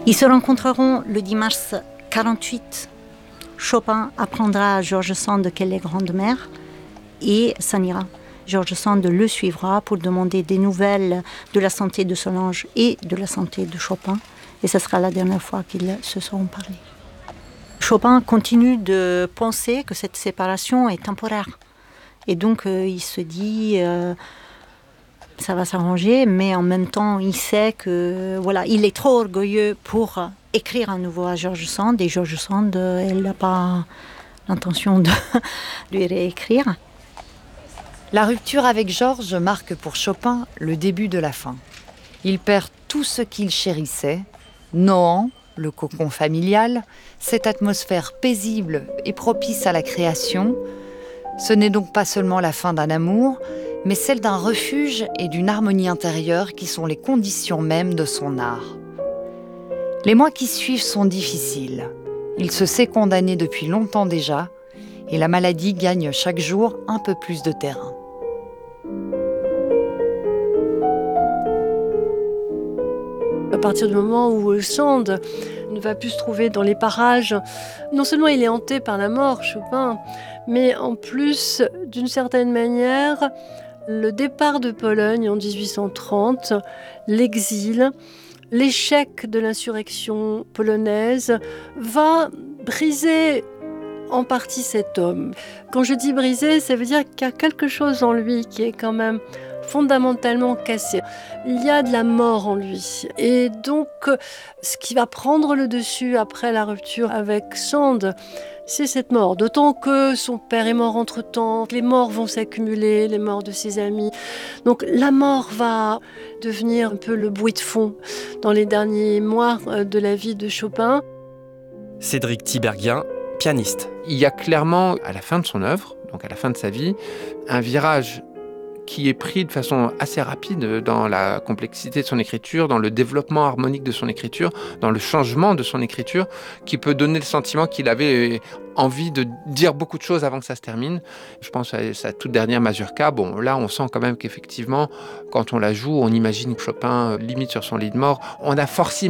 Ils se rencontreront le 10 mars 48. Chopin apprendra à George Sand qu'elle est grande-mère et s'en ira. George Sand le suivra pour demander des nouvelles de la santé de Solange et de la santé de Chopin. Et ce sera la dernière fois qu'ils se seront parlé. Chopin continue de penser que cette séparation est temporaire. Et donc il se dit ça va s'arranger, mais en même temps il sait que il est trop orgueilleux pour écrire à nouveau à George Sand. Et George Sand, elle n'a pas l'intention de lui réécrire. La rupture avec Georges marque pour Chopin le début de la fin. Il perd tout ce qu'il chérissait, Nohant, le cocon familial, cette atmosphère paisible et propice à la création. Ce n'est donc pas seulement la fin d'un amour, mais celle d'un refuge et d'une harmonie intérieure qui sont les conditions mêmes de son art. Les mois qui suivent sont difficiles. Il se sait condamné depuis longtemps déjà, et la maladie gagne chaque jour un peu plus de terrain. À partir du moment où Sand ne va plus se trouver dans les parages, non seulement il est hanté par la mort, Chopin, mais en plus, d'une certaine manière, le départ de Pologne en 1830, l'exil, l'échec de l'insurrection polonaise va briser en partie cet homme. Quand je dis briser, ça veut dire qu'il y a quelque chose en lui qui est quand même fondamentalement cassé. Il y a de la mort en lui. Et donc, ce qui va prendre le dessus après la rupture avec Sand, c'est cette mort. D'autant que son père est mort entre-temps, les morts vont s'accumuler, les morts de ses amis. Donc la mort va devenir un peu le bruit de fond dans les derniers mois de la vie de Chopin. Cédric Tiberghien, pianiste. Il y a clairement, à la fin de son œuvre, donc à la fin de sa vie, un virage qui est pris de façon assez rapide dans la complexité de son écriture, dans le développement harmonique de son écriture, dans le changement de son écriture, qui peut donner le sentiment qu'il avait envie de dire beaucoup de choses avant que ça se termine. Je pense à sa toute dernière mazurka. Bon, là, on sent quand même qu'effectivement, quand on la joue, on imagine Chopin limite sur son lit de mort. On a forcément